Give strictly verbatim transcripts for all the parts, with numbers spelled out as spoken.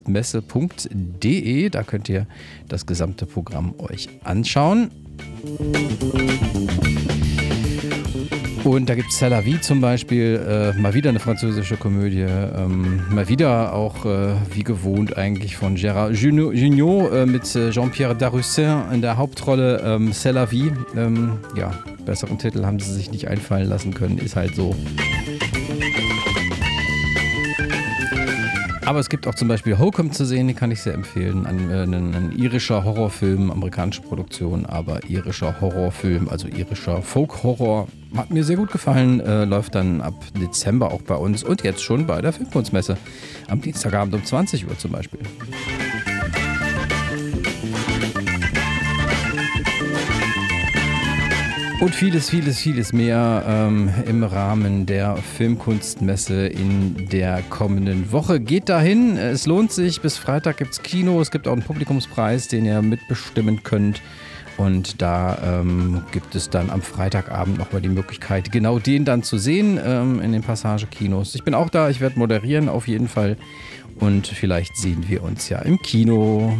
messe punkt de. Da könnt ihr das gesamte Programm euch anschauen. Und da gibt es C'est la vie zum Beispiel, äh, mal wieder eine französische Komödie, ähm, mal wieder auch äh, wie gewohnt eigentlich von Gérard Jugnot äh, mit äh, Jean-Pierre Darroussin in der Hauptrolle. ähm, C'est la vie, ähm, ja, besseren Titel haben sie sich nicht einfallen lassen können, ist halt so. Aber es gibt auch zum Beispiel Hokum zu sehen, den kann ich sehr empfehlen. Ein, äh, ein, ein irischer Horrorfilm, amerikanische Produktion, aber irischer Horrorfilm, also irischer Folk-Horror. Hat mir sehr gut gefallen, äh, läuft dann ab Dezember auch bei uns und jetzt schon bei der Filmkunstmesse. Am Dienstagabend um zwanzig Uhr zum Beispiel. Und vieles, vieles, vieles mehr ähm, im Rahmen der Filmkunstmesse in der kommenden Woche. Geht dahin, es lohnt sich. Bis Freitag gibt es Kino, es gibt auch einen Publikumspreis, den ihr mitbestimmen könnt. Und da ähm, gibt es dann am Freitagabend nochmal die Möglichkeit, genau den dann zu sehen ähm, in den Passagekinos. Ich bin auch da, ich werde moderieren auf jeden Fall. Und vielleicht sehen wir uns ja im Kino.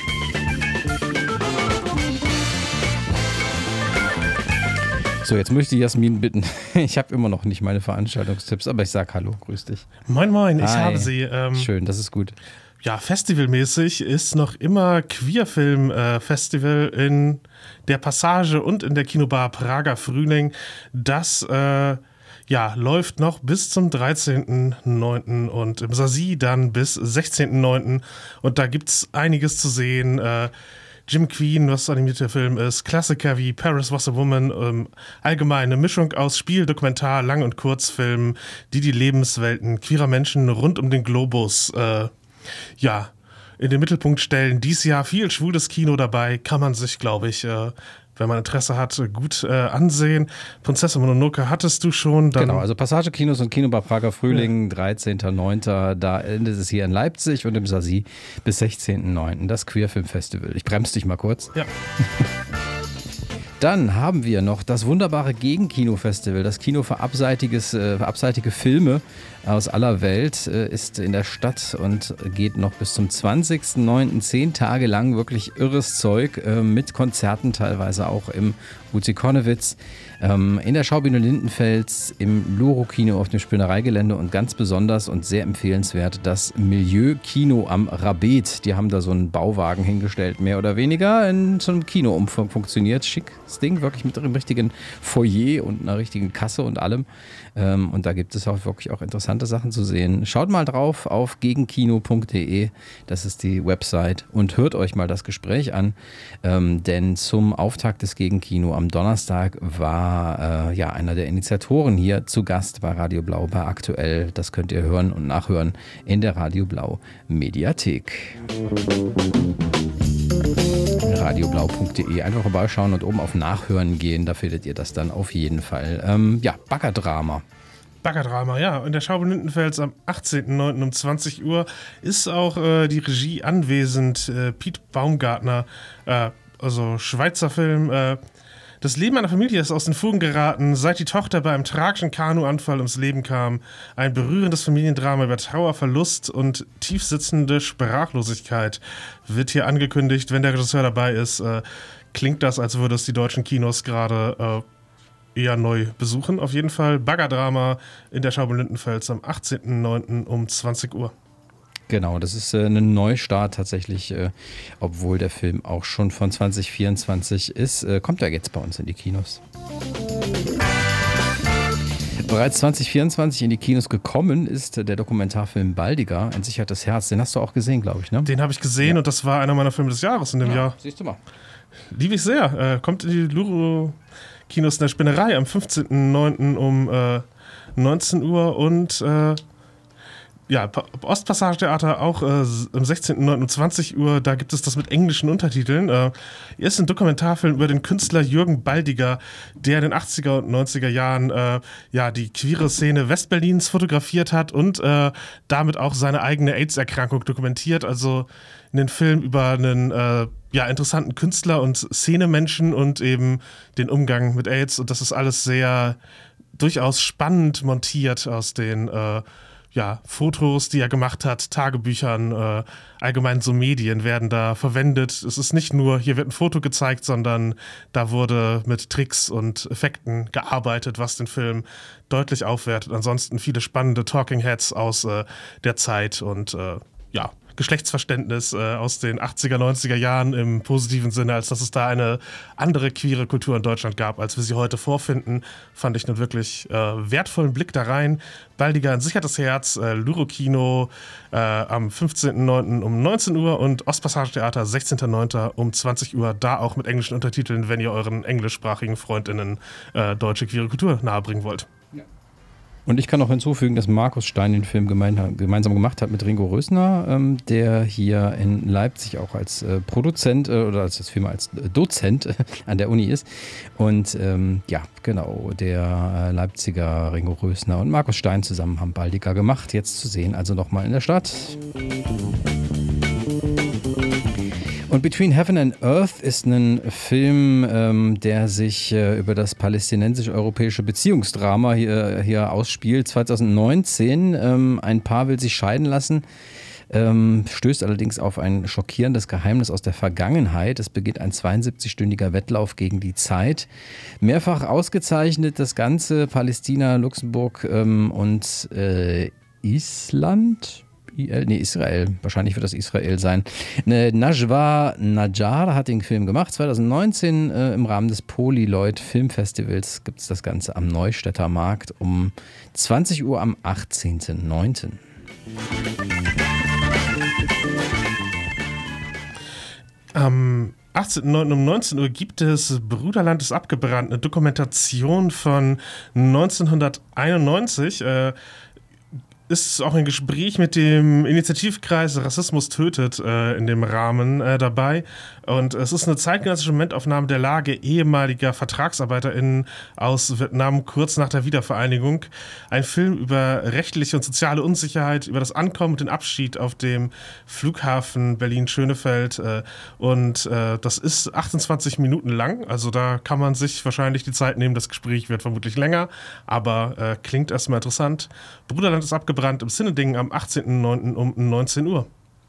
So, jetzt möchte ich Jasmin bitten. Ich habe immer noch nicht meine Veranstaltungstipps, aber ich sag Hallo, grüß dich. Moin, moin, ich Hi. habe sie. Ähm, Schön, das ist gut. Ja, festivalmäßig ist noch immer Queerfilm-Festival äh, in der Passage und in der Kinobar Prager Frühling. Das äh, ja, läuft noch bis zum dreizehnten neunten und im Sasi dann bis sechzehnten neunten Und da gibt's einiges zu sehen. Äh, Jim Queen, was animierter Film ist, Klassiker wie Paris Was a Woman, ähm, allgemeine Mischung aus Spiel, Dokumentar, Lang- und Kurzfilm, die die Lebenswelten queerer Menschen rund um den Globus äh, ja, in den Mittelpunkt stellen. Dieses Jahr viel schwules Kino dabei, kann man sich, glaube ich, äh, wenn man Interesse hat, gut äh, ansehen. Prinzessin Mononoke hattest du schon. Dann genau, also Passagekinos und Kino bei Prager Frühling, ja. dreizehnten neunten Da endet es hier in Leipzig und im Sasi bis sechzehnten neunten das Queerfilm-Festival. Ich bremse dich mal kurz. Ja. Dann haben wir noch das wunderbare Gegenkino-Festival. Das Kino für, abseitiges, äh, für abseitige Filme aus aller Welt äh, ist in der Stadt und geht noch bis zum zwanzigsten neunten Zehn Tage lang, wirklich irres Zeug, äh, mit Konzerten teilweise auch im Uzi Konnewitz, ähm, in der Schaubühne Lindenfels, im Luro-Kino auf dem Spinnereigelände und ganz besonders und sehr empfehlenswert das Milieu-Kino am Rabet. Die haben da so einen Bauwagen hingestellt, mehr oder weniger, in so einem Kinoumfang funktioniert. Schickes Ding, wirklich mit einem richtigen Foyer und einer richtigen Kasse und allem. Ähm, und da gibt es auch wirklich auch interessante Sachen zu sehen. Schaut mal drauf auf gegenkino punkt de, das ist die Website, und hört euch mal das Gespräch an, ähm, denn zum Auftakt des Gegenkino am Donnerstag war äh, ja einer der Initiatoren hier zu Gast bei Radio Blau bei Aktuell. Das könnt ihr hören und nachhören in der Radio Blau Mediathek. radioblau punkt de, einfach vorbeischauen und oben auf Nachhören gehen, da findet ihr das dann auf jeden Fall. Ähm, ja, Baggerdrama. Baggerdrama, ja. In der Schaubühne Lindenfels am achtzehnten neunten um zwanzig Uhr ist auch äh, die Regie anwesend. Äh, Piet Baumgartner, äh, also Schweizer Film. Äh, das Leben einer Familie ist aus den Fugen geraten, seit die Tochter bei einem tragischen Kanuanfall ums Leben kam. Ein berührendes Familiendrama über Trauer, Verlust und tiefsitzende Sprachlosigkeit wird hier angekündigt. Wenn der Regisseur dabei ist, äh, klingt das, als würde es die deutschen Kinos gerade äh, eher neu besuchen. Auf jeden Fall Baggerdrama in der Schaubühne Lindenfels am achtzehnten neunten um zwanzig Uhr. Genau, das ist äh, ein Neustart tatsächlich, äh, obwohl der Film auch schon von zwanzig vierundzwanzig ist, äh, kommt er jetzt bei uns in die Kinos. Bereits zwanzig vierundzwanzig in die Kinos gekommen ist der Dokumentarfilm Baldiger, ein sichertes Herz. Den hast du auch gesehen, glaube ich, ne? Den habe ich gesehen, ja. Und das war einer meiner Filme des Jahres in dem ja, Jahr. Siehst du mal. Liebe ich sehr. Äh, kommt in die Luro-Kinos in der Spinnerei am fünfzehnten neunten um äh, neunzehn Uhr und äh, ja, Ostpassage-Theater auch äh, am sechzehnten neunten um zwanzig Uhr, da gibt es das mit englischen Untertiteln. Äh, er ist ein Dokumentarfilm über den Künstler Jürgen Baldiger, der in den achtziger und neunziger Jahren äh, ja, die queere Szene Westberlins fotografiert hat und äh, damit auch seine eigene AIDS-Erkrankung dokumentiert. Also einen Film über einen äh, ja, interessanten Künstler und Szenemenschen und eben den Umgang mit AIDS. Und das ist alles sehr durchaus spannend montiert aus den äh, ja, Fotos, die er gemacht hat, Tagebüchern, äh, allgemein so Medien werden da verwendet. Es ist nicht nur, hier wird ein Foto gezeigt, sondern da wurde mit Tricks und Effekten gearbeitet, was den Film deutlich aufwertet. Ansonsten viele spannende Talking Heads aus äh, der Zeit und äh, ja, Geschlechtsverständnis äh, aus den achtziger, neunziger Jahren im positiven Sinne, als dass es da eine andere queere Kultur in Deutschland gab, als wir sie heute vorfinden, fand ich einen wirklich äh, wertvollen Blick da rein. Baldiger, ein sichertes Herz, äh, Luro-Kino äh, am fünfzehnten neunten um neunzehn Uhr und Ostpassage-Theater sechzehnten neunten um zwanzig Uhr, da auch mit englischen Untertiteln, wenn ihr euren englischsprachigen FreundInnen äh, deutsche queere Kultur nahebringen wollt. Und ich kann noch hinzufügen, dass Markus Stein den Film gemein, gemeinsam gemacht hat mit Ringo Rösner, ähm, der hier in Leipzig auch als äh, Produzent äh, oder als, als Film als Dozent äh, an der Uni ist. Und ähm, ja, genau, der äh, Leipziger Ringo Rösner und Markus Stein zusammen haben Baldiger gemacht. Jetzt zu sehen, also nochmal in der Stadt. Und Between Heaven and Earth ist ein Film, ähm, der sich äh, über das palästinensisch-europäische Beziehungsdrama hier, hier ausspielt. zwanzig neunzehn, ähm, ein Paar will sich scheiden lassen, ähm, stößt allerdings auf ein schockierendes Geheimnis aus der Vergangenheit. Es beginnt ein zweiundsiebzigstündiger Wettlauf gegen die Zeit. Mehrfach ausgezeichnet das Ganze, Palästina, Luxemburg ähm, und äh, Island. Nee, Israel. Wahrscheinlich wird das Israel sein. Najwa Najjar hat den Film gemacht. zwanzig neunzehn äh, im Rahmen des Polyloid Filmfestivals gibt es das Ganze am Neustädter Markt um zwanzig Uhr am achtzehnten neunten Am achtzehnten neunten um neunzehn Uhr gibt es Bruderland ist abgebrannt, eine Dokumentation von neunzehnhunderteinundneunzig. Äh, ist auch ein Gespräch mit dem Initiativkreis Rassismus tötet äh, in dem Rahmen äh, dabei. Und es ist eine zeitgenössische Momentaufnahme der Lage ehemaliger VertragsarbeiterInnen aus Vietnam kurz nach der Wiedervereinigung. Ein Film über rechtliche und soziale Unsicherheit, über das Ankommen und den Abschied auf dem Flughafen Berlin-Schönefeld. Äh, und äh, das ist achtundzwanzig Minuten lang. Also da kann man sich wahrscheinlich die Zeit nehmen. Das Gespräch wird vermutlich länger, aber äh, klingt erstmal interessant. Bruderland ist abgebrannt im Cineding am achtzehnten neunten um neunzehn Uhr.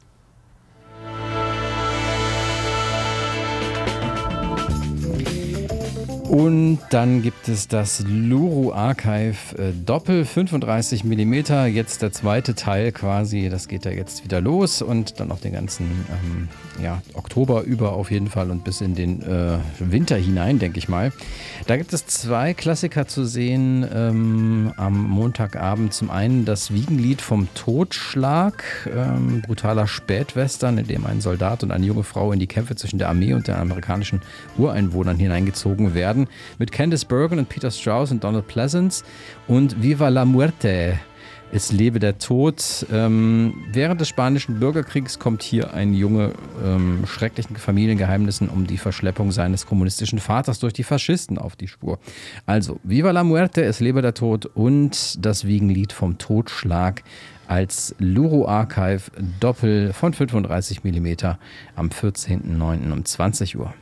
Und dann gibt es das Luro Archive äh, Doppel fünfunddreißig Millimeter, jetzt der zweite Teil quasi, das geht ja jetzt wieder los und dann noch den ganzen ähm, ja, Oktober über auf jeden Fall und bis in den äh, Winter hinein, denke ich mal. Da gibt es zwei Klassiker zu sehen ähm, am Montagabend. Zum einen das Wiegenlied vom Totschlag, ähm, brutaler Spätwestern, in dem ein Soldat und eine junge Frau in die Kämpfe zwischen der Armee und den amerikanischen Ureinwohnern hineingezogen werden. Mit Candice Bergen und Peter Strauss und Donald Pleasence und Viva la Muerte, es lebe der Tod. Ähm, während des Spanischen Bürgerkriegs kommt hier ein Junge ähm, schrecklichen Familiengeheimnissen um die Verschleppung seines kommunistischen Vaters durch die Faschisten auf die Spur. Also Viva la Muerte, es lebe der Tod und das Wiegenlied vom Totschlag als Luro Archive Doppel von fünfunddreißig Millimeter am vierzehnten neunten um zwanzig Uhr.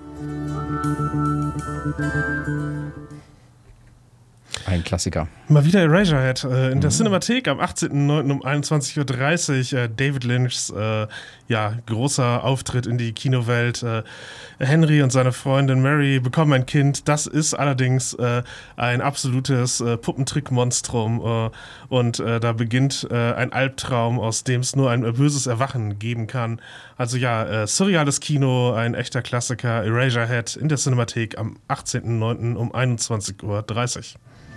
Ein Klassiker. Mal wieder Eraserhead äh, in mhm. der Cinemathek am achtzehnten neunten um einundzwanzig Uhr dreißig. Äh, David Lynchs äh, ja, großer Auftritt in die Kinowelt. Äh, Henry und seine Freundin Mary bekommen ein Kind. Das ist allerdings äh, ein absolutes äh, Puppentrick-Monstrum. Äh, und äh, da beginnt äh, ein Albtraum, aus dem es nur ein böses Erwachen geben kann. Also ja, äh, surreales Kino, ein echter Klassiker. Eraserhead in der Cinemathek am achtzehnten neunten um einundzwanzig Uhr dreißig.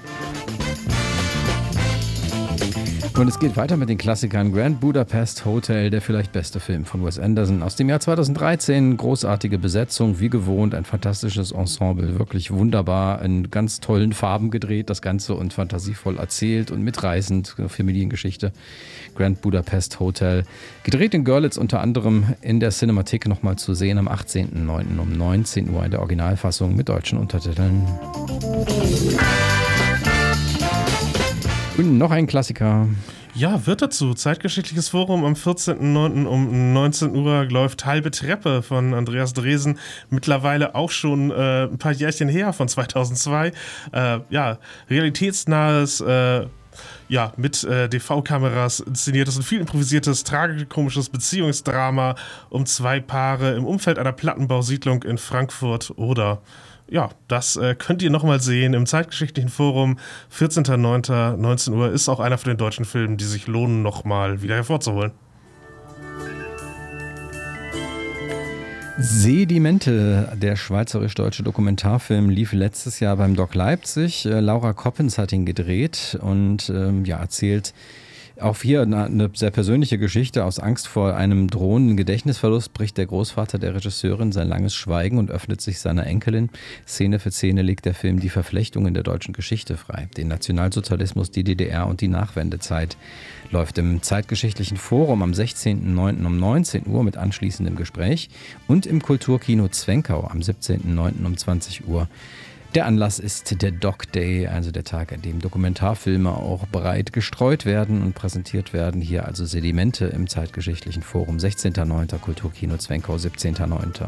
Und es geht weiter mit den Klassikern. Grand Budapest Hotel, der vielleicht beste Film von Wes Anderson aus dem Jahr zweitausenddreizehn. Großartige Besetzung, wie gewohnt, ein fantastisches Ensemble, wirklich wunderbar, in ganz tollen Farben gedreht, das Ganze und fantasievoll erzählt und mitreißend, Familiengeschichte. Grand Budapest Hotel, gedreht in Görlitz, unter anderem in der Cinemathek nochmal zu sehen am achtzehnten neunten um neunzehn Uhr in der Originalfassung mit deutschen Untertiteln. Und noch ein Klassiker. Ja, wird dazu. Zeitgeschichtliches Forum am vierzehnten neunten um neunzehn Uhr läuft Halbe Treppe von Andreas Dresen. Mittlerweile auch schon äh, ein paar Jährchen her, von zweitausendzwei. Äh, ja, realitätsnahes äh, ja, mit äh, D V-Kameras inszeniert. Das ist ein viel improvisiertes, tragikomisches Beziehungsdrama um zwei Paare im Umfeld einer Plattenbausiedlung in Frankfurt oder ja, das äh, könnt ihr nochmal sehen im Zeitgeschichtlichen Forum, vierzehnter neunter neunzehn Uhr. Ist auch einer von den deutschen Filmen, die sich lohnen, nochmal wieder hervorzuholen. Sedimente, der schweizerisch-deutsche Dokumentarfilm, lief letztes Jahr beim Doc Leipzig. Äh, Laura Koppens hat ihn gedreht und ähm, ja, erzählt auch hier eine, eine sehr persönliche Geschichte. Aus Angst vor einem drohenden Gedächtnisverlust bricht der Großvater der Regisseurin sein langes Schweigen und öffnet sich seiner Enkelin. Szene für Szene legt der Film die Verflechtungen der deutschen Geschichte frei. Den Nationalsozialismus, die D D R und die Nachwendezeit. Läuft im Zeitgeschichtlichen Forum am sechzehnten neunten um neunzehn Uhr mit anschließendem Gespräch und im Kulturkino Zwenkau am siebzehnten neunten um zwanzig Uhr. Der Anlass ist der Doc Day, also der Tag, an dem Dokumentarfilme auch breit gestreut werden und präsentiert werden. Hier also Sedimente im Zeitgeschichtlichen Forum, sechzehnten neunten Kulturkino Zwenkau, siebzehnten neunten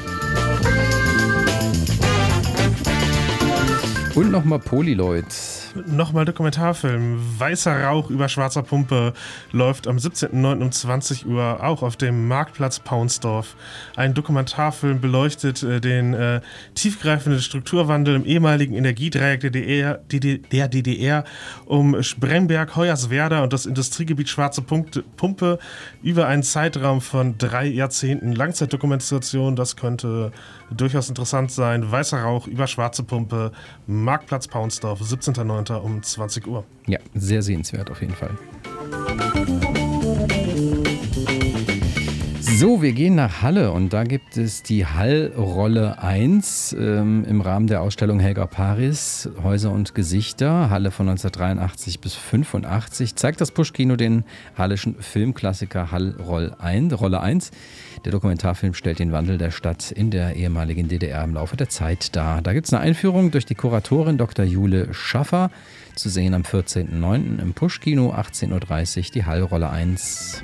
Und nochmal Polyloid. Nochmal Dokumentarfilm. Weißer Rauch über schwarzer Pumpe läuft am siebzehnten neunten um zwanzig Uhr auch auf dem Marktplatz Paunsdorf. Ein Dokumentarfilm beleuchtet äh, den äh, tiefgreifenden Strukturwandel im ehemaligen Energiedreieck der D D R, der D D R um Spremberg, Hoyerswerda und das Industriegebiet Schwarze Pumpe über einen Zeitraum von drei Jahrzehnten. Langzeitdokumentation, das könnte durchaus interessant sein. Weißer Rauch über schwarze Pumpe, Marktplatz Paunsdorf, siebzehnten neunten um zwanzig Uhr. Ja, sehr sehenswert auf jeden Fall. So, wir gehen nach Halle und da gibt es die Hallrolle eins ähm, im Rahmen der Ausstellung Helga Paris, Häuser und Gesichter. Halle von neunzehnhundertdreiundachtzig bis fünfundachtzig zeigt das Pusch-Kino den hallischen Filmklassiker Hallrolle eins. Der Dokumentarfilm stellt den Wandel der Stadt in der ehemaligen D D R im Laufe der Zeit dar. Da gibt es eine Einführung durch die Kuratorin Doktor Jule Schaffer, zu sehen am vierzehnten neunten im Pusch-Kino, achtzehn Uhr dreißig, die Hallrolle eins.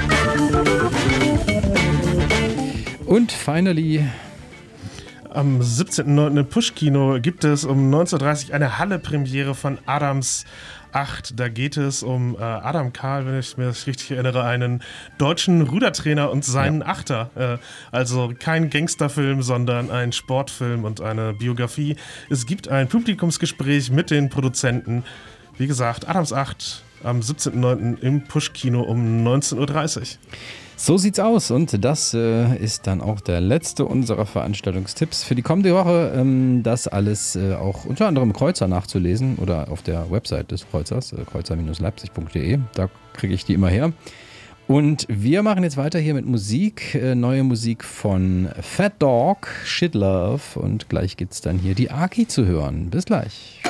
Und finally... Am siebzehnten neunten im Pusch-Kino gibt es um neunzehn Uhr dreißig eine Halle-Premiere von Adams acht. Da geht es um äh, Adam Karl, wenn ich mir das richtig erinnere, einen deutschen Rudertrainer und seinen ja. Achter. Äh, also kein Gangsterfilm, sondern ein Sportfilm und eine Biografie. Es gibt ein Publikumsgespräch mit den Produzenten. Wie gesagt, Adams acht am siebzehnten neunten im Pusch-Kino um neunzehn Uhr dreißig. So sieht's aus und das äh, ist dann auch der letzte unserer Veranstaltungstipps für die kommende Woche. Ähm, das alles äh, auch unter anderem im Kreuzer nachzulesen oder auf der Website des Kreuzers, äh, kreuzer Leipzig punkt de. Da kriege ich die immer her. Und wir machen jetzt weiter hier mit Musik, äh, neue Musik von Fat Dog, Shit Love und gleich gibt's dann hier die Aki zu hören. Bis gleich.